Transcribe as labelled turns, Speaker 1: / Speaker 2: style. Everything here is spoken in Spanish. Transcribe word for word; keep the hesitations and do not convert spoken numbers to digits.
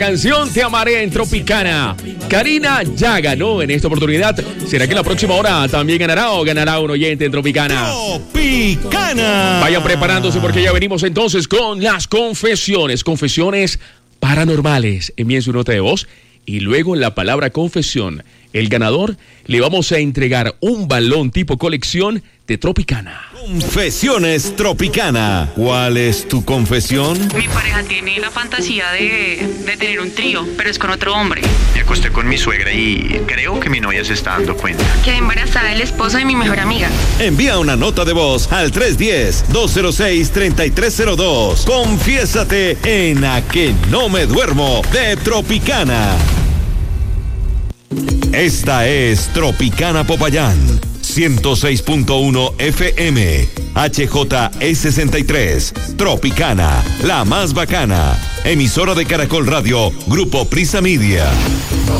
Speaker 1: Canción Te Amaré en Tropicana. Karina ya ganó en esta oportunidad. ¿Será que la próxima hora también ganará o ganará un oyente en Tropicana?
Speaker 2: Tropicana.
Speaker 1: Vayan preparándose porque ya venimos entonces con las confesiones. Confesiones paranormales. Envíen su nota de voz y luego la palabra confesión. El ganador le vamos a entregar un balón tipo colección de Tropicana.
Speaker 2: Confesiones Tropicana. ¿Cuál es tu confesión?
Speaker 3: Mi pareja tiene la fantasía de, de tener un trío, pero es con otro hombre.
Speaker 4: Me acosté con mi suegra y creo que mi novia se está dando cuenta.
Speaker 3: Quedé embarazada del esposo de mi mejor amiga.
Speaker 2: Envía una nota de voz al tres uno cero, dos cero seis, tres tres cero dos. Confiésate en A Que No Me Duermo de Tropicana. Esta es Tropicana Popayán, ciento seis punto uno F M, H J E sesenta y tres, Tropicana, la más bacana, emisora de Caracol Radio, Grupo Prisa Media.